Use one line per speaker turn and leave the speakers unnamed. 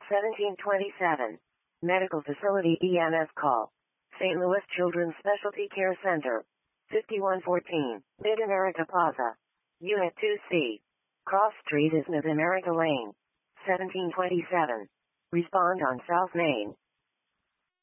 1727. Medical Facility EMS call. St. Louis Children's Specialty Care Center. 5114. Mid-America Plaza. Unit 2C. Cross Street is Mid-America Lane. 1727. Respond on South Main.